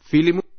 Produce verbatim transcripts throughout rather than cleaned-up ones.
Φίλοι μου,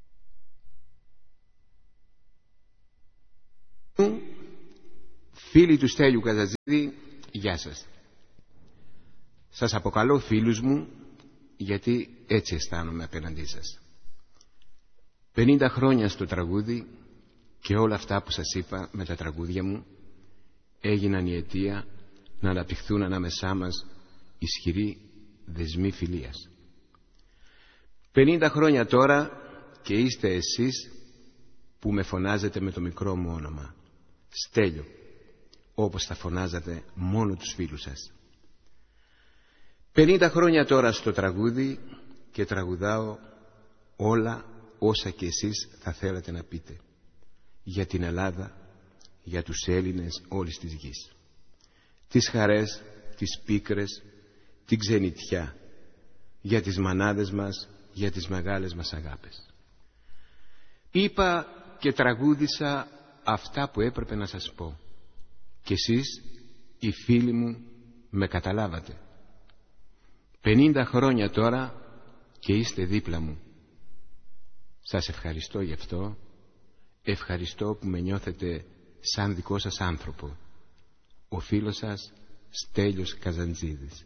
φίλοι του Στέλιου Καζατζίδη, γεια σας. Σας αποκαλώ φίλους μου, γιατί έτσι αισθάνομαι απέναντί σας. πενήντα χρόνια στο τραγούδι και όλα αυτά που σας είπα με τα τραγούδια μου έγιναν η αιτία να αναπτυχθούν ανάμεσά μας ισχυροί δεσμοί φιλίας. πενήντα χρόνια τώρα και είστε εσείς που με φωνάζετε με το μικρό μου όνομα, Στέλιο, όπως θα φωνάζατε μόνο τους φίλους σας. πενήντα χρόνια τώρα στο τραγούδι και τραγουδάω όλα όσα και εσείς θα θέλατε να πείτε για την Ελλάδα, για τους Έλληνες όλης της γης. Τις χαρές, τις πίκρες, την ξενιτιά, για τις μανάδες μας, για τις μεγάλες μας αγάπες. Είπα και τραγούδισα αυτά που έπρεπε να σας πω και εσείς, οι φίλοι μου, με καταλάβατε. πενήντα χρόνια τώρα και είστε δίπλα μου. Σας ευχαριστώ γι' αυτό. Ευχαριστώ που με νιώθετε σαν δικό σας άνθρωπο. Ο φίλος σας Στέλιος Καζαντζίδης.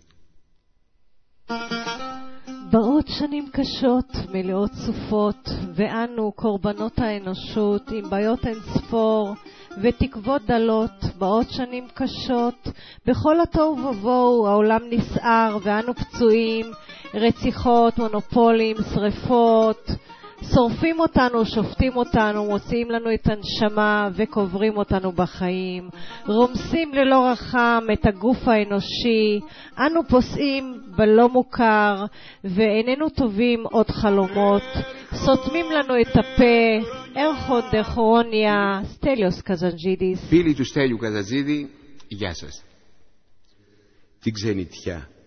באות שנים קשות, מלאות סופות, ואנו קורבנות האנושות עם בעיות אין ספור ותקוות דלות. באות שנים קשות, בכל התוהו ובוהו העולם נסער ואנו פצועים, רציחות, מונופולים, שריפות, שורפים אותנו, שופטים אותנו, מוציאים לנו את הנשמה וקוברים אותנו בחיים, רומסים ללא רחם את הגוף האנושי, אנו פוסעים בלא מוכר ואיננו טובים עוד חלומות, סותמים לנו את הפה. Έρχον δε χρόνια, Στέλιος Καζαντζίδης. Φίλοι του Στέλιου Καζαντζίδη, γεια σας. Την ξενιτιά,